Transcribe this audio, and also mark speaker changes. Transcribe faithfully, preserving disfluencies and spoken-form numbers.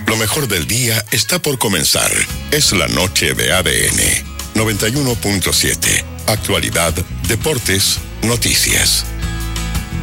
Speaker 1: Lo mejor del día está por comenzar. Es la noche de A D N. noventa y uno punto siete. Actualidad, deportes, noticias.